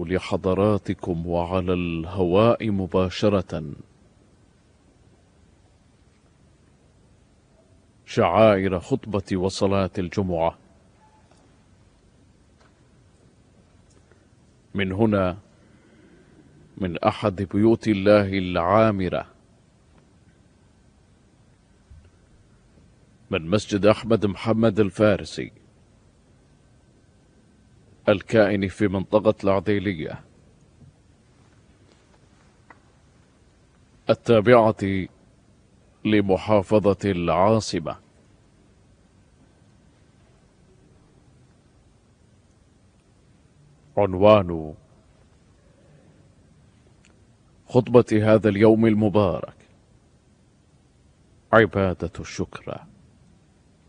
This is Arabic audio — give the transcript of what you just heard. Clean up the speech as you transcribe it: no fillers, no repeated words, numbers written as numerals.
لحضراتكم وعلى الهواء مباشرة شعائر خطبة وصلاة الجمعة من هنا، من أحد بيوت الله العامرة، من مسجد أحمد محمد الفارسي الكائن في منطقة العديلية التابعة لمحافظة العاصمة. عنوان خطبة هذا اليوم المبارك: عبادة الشكر.